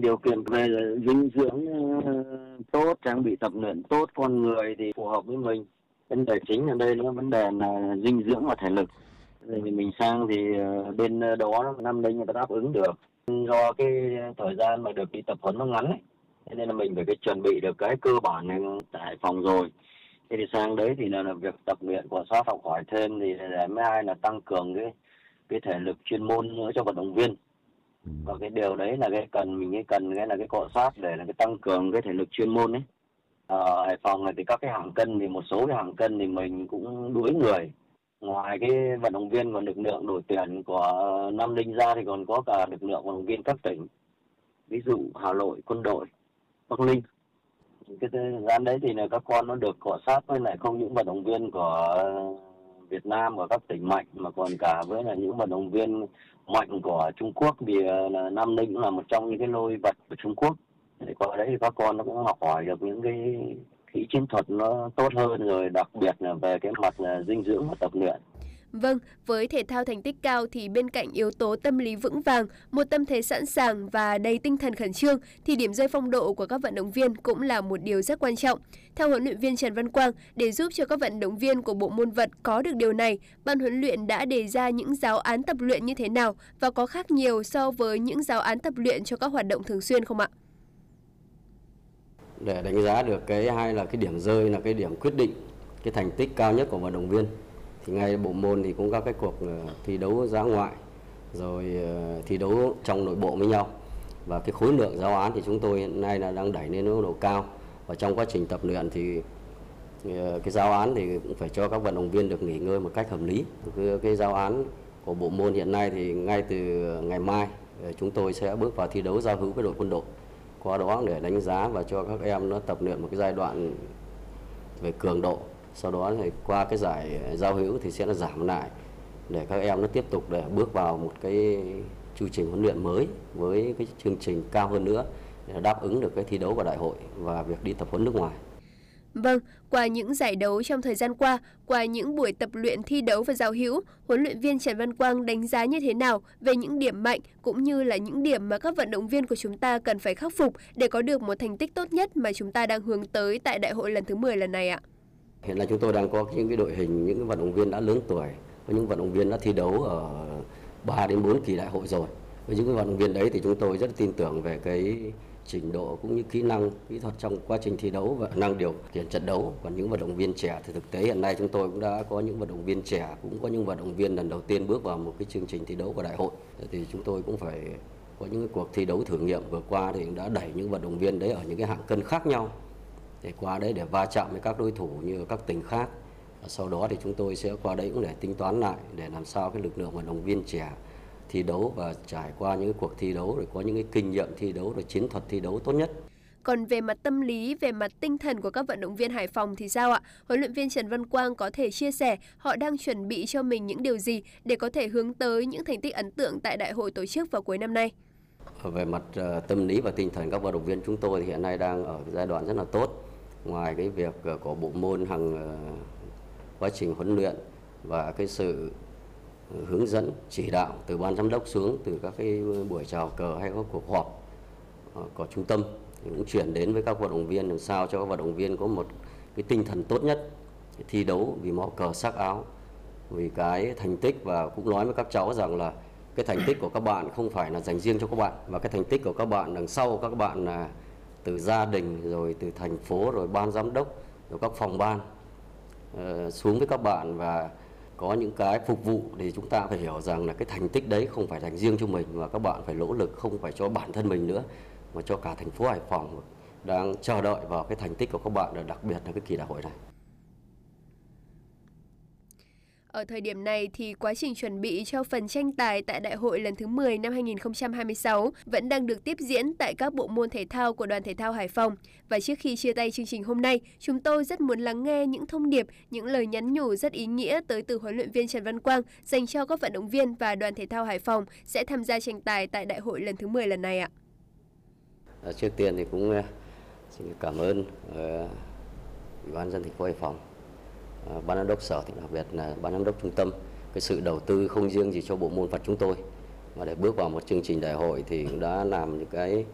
điều kiện về dinh dưỡng tốt, trang bị tập luyện tốt, con người thì phù hợp với mình. Vấn đề chính ở đây là vấn đề là dinh dưỡng và thể lực. Thì mình sang thì bên đó Nam Định người ta đáp ứng được. Do cái thời gian mà được đi tập huấn nó ngắn ấy, thế nên là mình phải chuẩn bị được cái cơ bản này tại Hải Phòng rồi. Thế thì sang đấy thì là việc tập luyện của sát học hỏi thêm thì để mới hai là tăng cường cái thể lực chuyên môn nữa cho vận động viên. Và cái điều đấy là cái cần mình cần cái là cái cọ sát để là cái tăng cường cái thể lực chuyên môn ấy. Ở Hải Phòng này thì các cái hạng cân thì một số cái hạng cân thì mình cũng đuối người. Ngoài cái vận động viên và lực lượng đội tuyển của Nam Định ra thì còn có cả lực lượng vận động viên các tỉnh, ví dụ Hà Nội, Quân đội, Bắc Ninh. Cái thời gian đấy thì là các con nó được cọ sát với lại không những vận động viên của Việt Nam và các tỉnh mạnh mà còn cả với là những vận động viên mạnh của Trung Quốc, vì là Nam Định cũng là một trong những cái lôi vật của Trung Quốc. Để qua đấy thì các con nó cũng học hỏi được những cái kỹ chiến thuật nó tốt hơn, rồi đặc biệt là về cái mặt là dinh dưỡng và tập luyện. Vâng, với thể thao thành tích cao thì bên cạnh yếu tố tâm lý vững vàng, một tâm thế sẵn sàng và đầy tinh thần khẩn trương thì điểm rơi phong độ của các vận động viên cũng là một điều rất quan trọng. Theo huấn luyện viên Trần Văn Quang, để giúp cho các vận động viên của bộ môn vật có được điều này, ban huấn luyện đã đề ra những giáo án tập luyện như thế nào và có khác nhiều so với những giáo án tập luyện cho các hoạt động thường xuyên không ạ? Để đánh giá được cái hay là cái điểm rơi là cái điểm quyết định cái thành tích cao nhất của vận động viên, thì ngay bộ môn thì cũng có cái cuộc thi đấu dã ngoại, rồi thi đấu trong nội bộ với nhau, và cái khối lượng giáo án thì chúng tôi hiện nay là đang đẩy lên độ cao, và trong quá trình tập luyện thì cái giáo án thì cũng phải cho các vận động viên được nghỉ ngơi một cách hợp lý. Cái giáo án của bộ môn hiện nay thì ngay từ ngày mai chúng tôi sẽ bước vào thi đấu giao hữu với đội Quân đội, qua đó để đánh giá và cho các em nó tập luyện một cái giai đoạn về cường độ. Sau đó thì qua cái giải giao hữu thì sẽ là giảm lại để các em nó tiếp tục để bước vào một cái chương trình huấn luyện mới với cái chương trình cao hơn nữa để đáp ứng được cái thi đấu vào đại hội và việc đi tập huấn nước ngoài. Vâng, qua những giải đấu trong thời gian qua, qua những buổi tập luyện thi đấu và giao hữu, huấn luyện viên Trần Văn Quang đánh giá như thế nào về những điểm mạnh cũng như là những điểm mà các vận động viên của chúng ta cần phải khắc phục để có được một thành tích tốt nhất mà chúng ta đang hướng tới tại đại hội lần thứ 10 lần này ạ? Hiện nay chúng tôi đang có những cái đội hình, những cái vận động viên đã lớn tuổi, có những vận động viên đã thi đấu ở 3 đến 4 kỳ đại hội rồi. Với những cái vận động viên đấy thì chúng tôi rất tin tưởng về cái trình độ cũng như kỹ năng, kỹ thuật trong quá trình thi đấu và năng điều khiển trận đấu. Còn những vận động viên trẻ thì thực tế hiện nay chúng tôi cũng đã có những vận động viên trẻ, cũng có những vận động viên lần đầu tiên bước vào một cái chương trình thi đấu của đại hội. Thì chúng tôi cũng phải có những cái cuộc thi đấu thử nghiệm vừa qua thì cũng đã đẩy những vận động viên đấy ở những cái hạng cân khác nhau, để qua đấy để va chạm với các đối thủ như các tỉnh khác. Sau đó thì chúng tôi sẽ qua đấy cũng để tính toán lại để làm sao cái lực lượng vận động viên trẻ thi đấu và trải qua những cuộc thi đấu rồi có những cái kinh nghiệm thi đấu rồi chiến thuật thi đấu tốt nhất. Còn về mặt tâm lý, về mặt tinh thần của các vận động viên Hải Phòng thì sao ạ? Huấn luyện viên Trần Văn Quang có thể chia sẻ họ đang chuẩn bị cho mình những điều gì để có thể hướng tới những thành tích ấn tượng tại đại hội tổ chức vào cuối năm nay? Về mặt tâm lý và tinh thần các vận động viên chúng tôi thì hiện nay đang ở giai đoạn rất là tốt. Ngoài cái việc của bộ môn hàng quá trình huấn luyện và cái sự hướng dẫn chỉ đạo từ ban giám đốc xuống, từ các cái buổi chào cờ hay các cuộc họp của trung tâm thì cũng chuyển đến với các vận động viên làm sao cho các vận động viên có một cái tinh thần tốt nhất để thi đấu vì màu cờ sắc áo, vì cái thành tích, và cũng nói với các cháu rằng là cái thành tích của các bạn không phải là dành riêng cho các bạn, và cái thành tích của các bạn đằng sau các bạn là từ gia đình rồi từ thành phố rồi ban giám đốc rồi các phòng ban xuống với các bạn, và có những cái phục vụ thì chúng ta phải hiểu rằng là cái thành tích đấy không phải dành riêng cho mình, và các bạn phải nỗ lực không phải cho bản thân mình nữa mà cho cả thành phố Hải Phòng đang chờ đợi vào cái thành tích của các bạn, đặc biệt là cái kỳ đại hội này. Ở thời điểm này thì quá trình chuẩn bị cho phần tranh tài tại đại hội lần thứ 10 năm 2026 vẫn đang được tiếp diễn tại các bộ môn thể thao của đoàn thể thao Hải Phòng. Và trước khi chia tay chương trình hôm nay, chúng tôi rất muốn lắng nghe những thông điệp, những lời nhắn nhủ rất ý nghĩa tới từ huấn luyện viên Trần Văn Quang dành cho các vận động viên và đoàn thể thao Hải Phòng sẽ tham gia tranh tài tại đại hội lần thứ 10 lần này ạ. Trước tiên thì cũng xin cảm ơn Ủy ban nhân dân thành phố Hải Phòng, ban giám đốc sở thì đặc biệt là ban giám đốc trung tâm, cái sự đầu tư không riêng gì cho bộ môn vật chúng tôi, mà để bước vào một chương trình đại hội thì cũng đã làm những cái